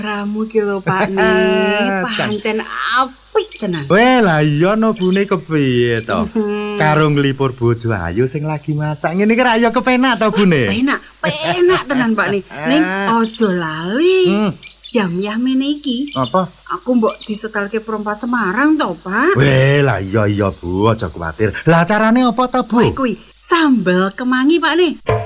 Ramu ki lho Pak nih, pancen apik tenan. Weh lah iya no Bune kepiye to? Karo nglipur bojo ayu sing lagi masak ngene iki ra ya kepenak to Bune? Penak tenan Pak nih. Ning aja lali. Jam Yamene iki. Apa? Aku mbok disetelke perempat Semarang to, Pak. Weh lah iya Bu, aja kuwatir. Lah carane apa to Bu? Kuwi sambel kemangi Pak nih.